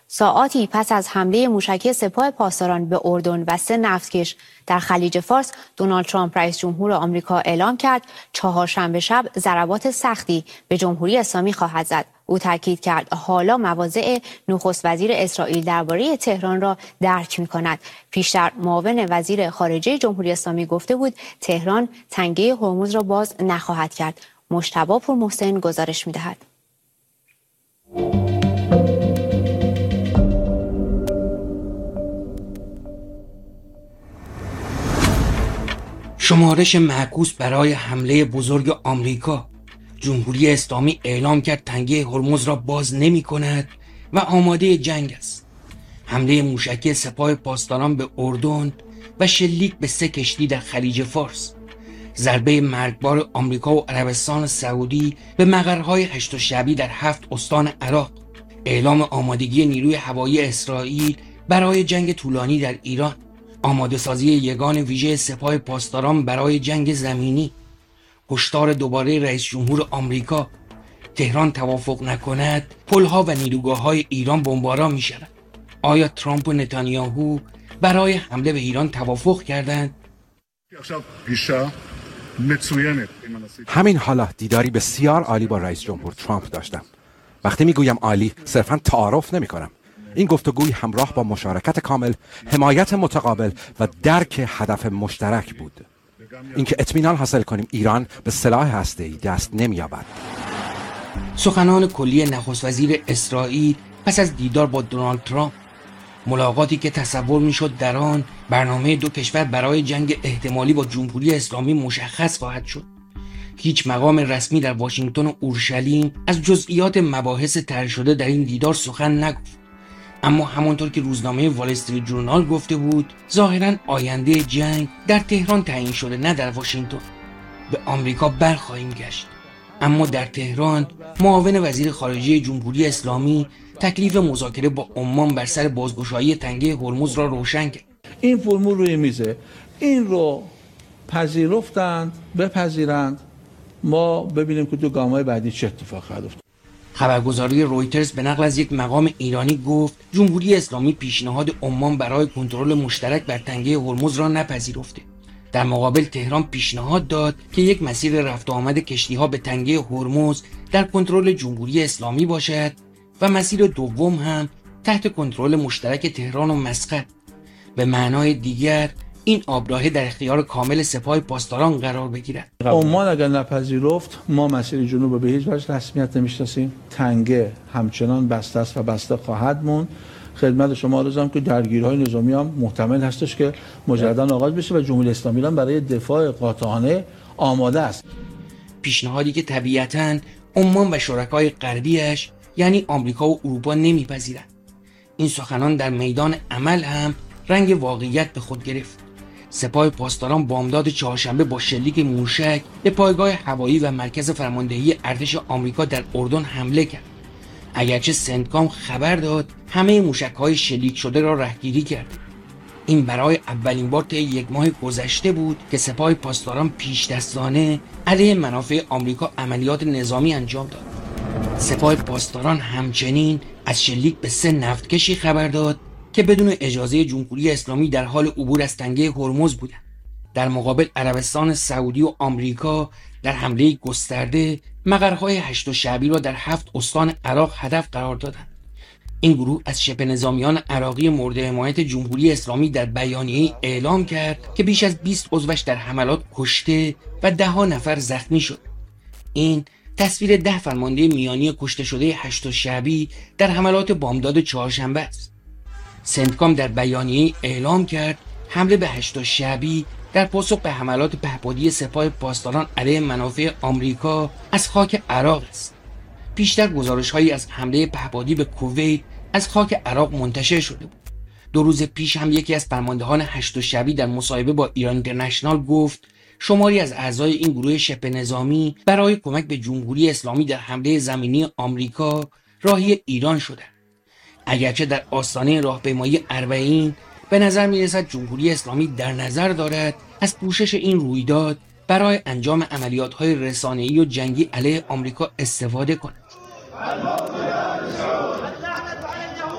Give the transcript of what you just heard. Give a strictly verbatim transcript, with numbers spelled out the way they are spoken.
ساعاتی پس از حمله موشکی سپاه پاسداران به اردن و سه نفتکش در خلیج فارس، دونالد ترامپ رئیس جمهور آمریکا اعلام کرد چهارشنبه شب ضربات سختی به جمهوری اسلامی خواهد زد. او تاکید کرد حالا مواضع نخست وزیر اسرائیل درباره تهران را درک می‌کند. پیشتر معاون وزیر خارجه جمهوری اسلامی گفته بود تهران تنگه هرمز را باز نخواهد کرد. مجتبی پورمحسن گزارش می‌دهد. شمارش معکوس برای حمله بزرگ آمریکا. جمهوری اسلامی اعلام کرد تنگه هرمز را باز نمی کند و آماده جنگ است. حمله موشکی سپاه پاسداران به اردن و شلیک به سه کشتی در خلیج فارس. ضربه مرگبار آمریکا و عربستان سعودی به مقرهای هشت شعبی در هفت استان عراق. اعلام آمادگی نیروی هوایی اسرائیل برای جنگ طولانی در ایران. آماده سازی یگان ویژه سپاه پاسداران برای جنگ زمینی. هشدار دوباره رئیس جمهور آمریکا تهران توافق نکند پلها و نیروگاه‌های ایران بمباران می‌شوند. آیا ترامپ و نتانیاهو برای حمله به ایران توافق کردند؟ همین حالا دیداری بسیار عالی با رئیس جمهور ترامپ داشتم. وقتی میگویم عالی صرفاً تعارف نمی‌کنم. این گفتگوی همراه با مشارکت کامل، حمایت متقابل و درک هدف مشترک بود. اینکه اطمینان حاصل کنیم ایران به سلاح هسته‌ای دست نمی‌یابد. سخنان کلی نخست وزیر اسرائیل پس از دیدار با دونالد ترامپ، ملاقاتی که تصور می‌شد در آن برنامه دو کشور برای جنگ احتمالی با جمهوری اسلامی مشخص خواهد شد. هیچ مقام رسمی در واشنگتن و اورشلیم از جزئیات مباحث طرح شده در این دیدار سخن نگفت. اما همانطور که روزنامه وال استریت جورنال گفته بود، ظاهراً آینده جنگ در تهران تعیین شده نه در واشنگتن. به آمریکا برخواهیم گشت. اما در تهران معاون وزیر خارجه جمهوری اسلامی تکلیف مذاکره با عمان بر سر بازگشایی تنگه هرمز را روشن کرد. این فرمول روی میزه، این رو پذیرفتند، بپذیرند، ما ببینیم که تو گام‌های بعدی چه اتفاقی خواهد افتاد. خبرگزاری رویترز به نقل از یک مقام ایرانی گفت جمهوری اسلامی پیشنهاد عمان برای کنترل مشترک بر تنگه هرمز را نپذیرفته. در مقابل تهران پیشنهاد داد که یک مسیر رفت و آمد کشتی‌ها به تنگه هرمز در کنترل جمهوری اسلامی باشد و مسیر دوم هم تحت کنترل مشترک تهران و مسقط. به معنای دیگر این آبراهه در اختیار کامل سپاه پاسداران قرار بگیرد. عمان اگر نپذیرفت ما مسیر جنوب به هیچ وجه رسمیت نمیشناسیم. تنگه همچنان بسته است و بسته خواهد موند. خدمت شما عرضم که درگیری‌های نظامی هم محتمل هستش که مجددا آغاز بشه و جمهوری اسلامی هم برای دفاع قاطعانه آماده است. پیشنهادی که طبیعتاً عمان و شرکای غربیش یعنی آمریکا و اروپا نمیپذیرند. این سخنان در میدان عمل هم رنگ واقعیت به خود گرفت. سپاه پاسداران بامداد چهارشنبه با شلیک موشک به پایگاه هوایی و مرکز فرماندهی ارتش آمریکا در اردن حمله کرد. اگرچه سنتکام خبر داد همه موشک‌های شلیک شده را رهگیری کرد. این برای اولین بار طی یک ماه گذشته بود که سپاه پاسداران پیش‌دستانه علیه منافع آمریکا عملیات نظامی انجام داد. سپاه پاسداران همچنین از شلیک به سه نفتکشی خبر داد که بدون اجازه جمهوری اسلامی در حال عبور از تنگه هرمز بودند. در مقابل عربستان سعودی و آمریکا در حمله گسترده مقرهای هشت شعبی را در هفت استان عراق هدف قرار دادند. این گروه از شبه نظامیان عراقی مورد حمایت جمهوری اسلامی در بیانیه‌ای اعلام کرد که بیش از بیست عضوش در حملات کشته و ده ها نفر زخمی شد. این تصویر ده فرمانده میانی کشته شده هشت شعبی در حملات بامداد چهارشنبه است. سنتکام در بیانیه‌ای اعلام کرد حمله به هشت شعبی در پاسخ به حملات پهپادی سپاه پاسداران علیه منافع آمریکا از خاک عراق است. پیشتر گزارش‌هایی از حمله پهپادی به کویت از خاک عراق منتشر شده بود. دو روز پیش هم یکی از فرماندهان هشت شعبی در مصاحبه با ایران اینترنشنال گفت شماری از اعضای این گروه شبه نظامی برای کمک به جمهوری اسلامی در حمله زمینی آمریکا راهی ایران شدند. اگرچه در آستانه راهپیمایی اربعین به نظر می‌رسد جمهوری اسلامی در نظر دارد از پوشش این رویداد برای انجام عملیات‌های رسانه‌ای و جنگی علیه آمریکا استفاده کند.